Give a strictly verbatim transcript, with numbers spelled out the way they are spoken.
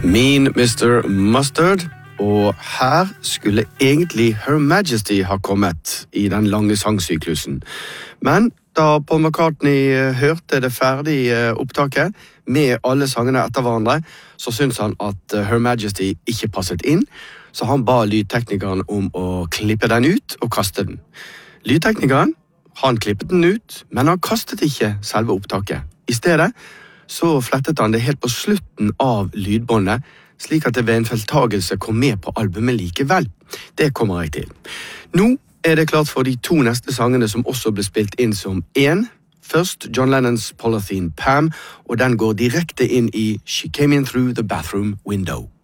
Mean mister Mustard, og her skulle egentlig Her Majesty ha kommet i den lange sangsyklusen. Men da Paul McCartney hørte det ferdige opptaket med alle sangene etter hverandre, så syntes han at Her Majesty ikke passet inn, så han ba lydteknikeren om å klippe den ut og kaste den. Lydteknikeren, han klippet den ut, men han kastet ikke selve opptaket. I stedet så flettet han det helt på slutten av lydbåndet, slik at det ved en feiltagelse kom med på albumet likevel. Det kommer jeg til. Nå er det klart for de to neste sangene som også ble spilt inn som en. Først John Lennons Polythene Pam, og den går direkte inn i She Came In Through the Bathroom Window.